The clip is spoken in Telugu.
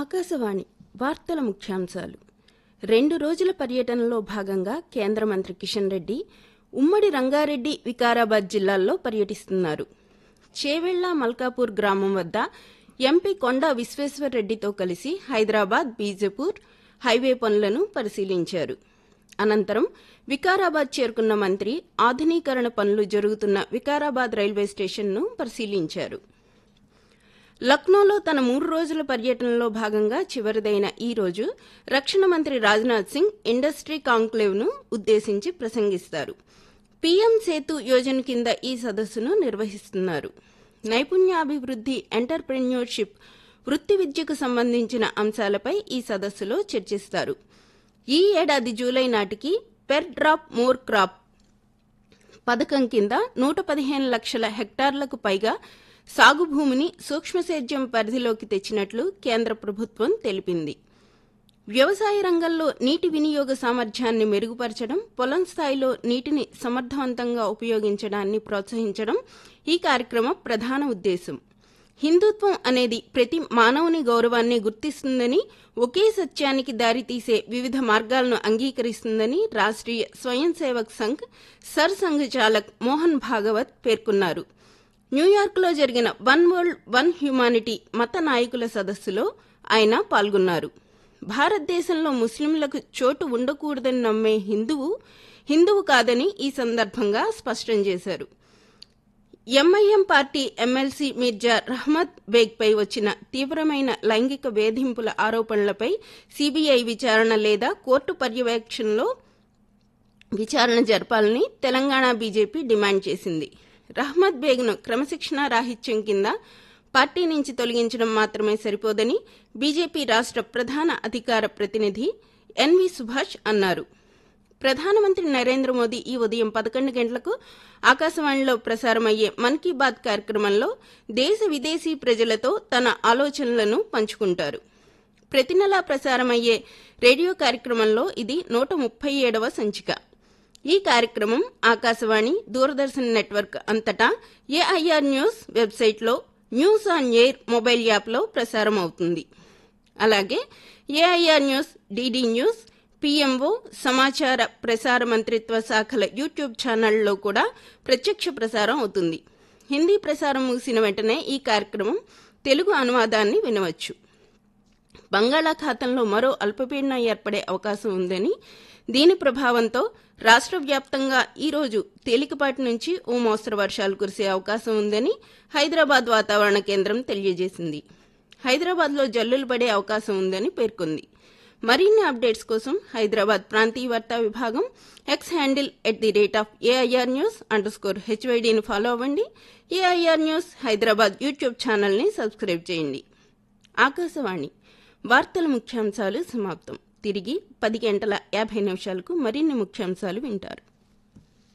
ఆకాశవాణి వార్తల ముఖ్యాంశాలు. 2 రోజుల పర్యటనలో భాగంగా కేంద్ర మంత్రి కిషన్ రెడ్డి ఉమ్మడి రంగారెడ్డి, వికారాబాద్ జిల్లాల్లో పర్యటిస్తున్నారు. చేవెళ్ల మల్కాపూర్ గ్రామం వద్ద ఎంపీ కొండా విశ్వేశ్వర్రెడ్డితో కలిసి హైదరాబాద్ బీజపూర్ హైవే పనులను పరిశీలించారు. అనంతరం వికారాబాద్ చేరుకున్న మంత్రి ఆధునీకరణ పనులు జరుగుతున్న వికారాబాద్ రైల్వే స్టేషన్ను పరిశీలించారు. లక్నోలో తన 3 రోజుల పర్యటనలో భాగంగా చివరిదైన ఈ రోజు రక్షణ మంత్రి రాజ్నాథ్ సింగ్ ఇండస్ట్రీ కాంక్లేవ్ను ఉద్దేశించి ప్రసంగిస్తారు. పీఎం సేతు యోజన కింద ఈ సదస్సును నిర్వహిస్తున్నారు. నైపుణ్యాభివృద్ధి, ఎంటర్ప్రెన్యూర్షిప్, వృత్తి విద్యకు సంబంధించిన అంశాలపై ఈ సదస్సులో చర్చిస్తారు. ఈ ఏడాది జూలై నాటికి పెర్ డ్రాప్ మోర్ క్రాప్ పథకం కింద 115 లక్షల హెక్టార్లకు పైగా సాగు భూమిని సూక్ష్మసేద్యం పరిధిలోకి తెచ్చినట్లు కేంద్ర ప్రభుత్వం తెలిపింది. వ్యవసాయ రంగంలో నీటి వినియోగ సామర్థ్యాన్ని మెరుగుపరచడం, పొలం స్థాయిలో నీటిని సమర్థవంతంగా ఉపయోగించడాన్ని ప్రోత్సహించడం ఈ కార్యక్రమం ప్రధాన ఉద్దేశం. హిందుత్వం అనేది ప్రతి మానవుని గౌరవాన్ని గుర్తిస్తుందని, ఒకే సత్యానికి దారితీసే వివిధ మార్గాలను అంగీకరిస్తుందని రాష్ట్రీయ స్వయం సేవక్ సంఘ్ సర్ సంఘ్ చాలక్ మోహన్ భాగవత్ పేర్కొన్నారు. న్యూయార్క్లో జరిగిన వన్ వరల్డ్ వన్ హ్యుమానిటీ మత నాయకుల సదస్సులో ఆయన పాల్గొన్నారు. భారతదేశంలో ముస్లింలకు చోటు ఉండకూడదని నమ్మే హిందువు కాదని ఈ సందర్భంగా స్పష్టం చేశారు. MIM party MLC Mirza Rahmat బేగ్పై వచ్చిన తీవ్రమైన లైంగిక వేధింపుల ఆరోపణలపై సీబీఐ విచారణ లేదా కోర్టు పర్యవేక్షణలో విచారణ జరపాలని తెలంగాణ బీజేపీ డిమాండ్ చేసింది. రహ్మత్ బేగ్ను క్రమశిక్షణా రాహిత్యం కింద పార్టీ నుంచి తొలగించడం మాత్రమే సరిపోదని బీజేపీ రాష్ట్ర ప్రధాన అధికార ప్రతినిధి ఎన్వి సుభాష్ అన్నారు. ప్రధానమంత్రి నరేంద్ర మోదీ ఈ ఉదయం 11 గంటలకు ఆకాశవాణిలో ప్రసారమయ్యే మన్ కీ బాత్ కార్యక్రమంలో దేశ విదేశీ ప్రజలతో తన ఆలోచనలను పంచుకుంటారు. ప్రతి నెలా ప్రసారమయ్యే రేడియో కార్యక్రమంలో ఇది 137వ సంచిక. ఈ కార్యక్రమం ఆకాశవాణి, దూరదర్శన్ నెట్వర్క్ అంతటా ఏఐఆర్ న్యూస్ వెబ్సైట్లో న్యూస్ ఆన్ ఎయిర్ మొబైల్ యాప్లో ప్రసారం అవుతుంది. అలాగే AIR news, DD news, PMO, సమాచార ప్రసార మంత్రిత్వ శాఖల యూట్యూబ్ ఛానళ్లలో కూడా ప్రత్యక్ష ప్రసారం అవుతుంది. హిందీ ప్రసారం ముగిసిన వెంటనే ఈ కార్యక్రమం తెలుగు అనువాదాన్ని వినవచ్చు. బంగాళాఖాతంలో మరో అల్పపీడనం ఏర్పడే అవకాశం ఉందని, దీని ప్రభావంతో రాష్ట్ర వ్యాప్తంగా ఈ రోజు తేలికపాటి నుంచి ఓ మోస్తరు వర్షాలు కురిసే అవకాశం ఉందని హైదరాబాద్ వాతావరణ కేంద్రం తెలియజేసింది. హైదరాబాద్లో జల్లులు పడే అవకాశం ఉందని పేర్కొంది. మరిన్ని అప్డేట్స్ కోసం హైదరాబాద్ ప్రాంతీయ వార్తా విభాగం ఎక్స్ హ్యాండిల్ @AIR News_HYDని ఫాలో అవ్వండి. ఏఐఆర్ న్యూస్ హైదరాబాద్ యూట్యూబ్ ఛానల్ని సబ్స్క్రైబ్ చేయండి. ఆకాశవాణి వార్తల ముఖ్యాంశాలు సమాప్తం. తిరిగి 10 గంటల 50 నిమిషాలకు మరిన్ని ముఖ్యాంశాలు వింటారు.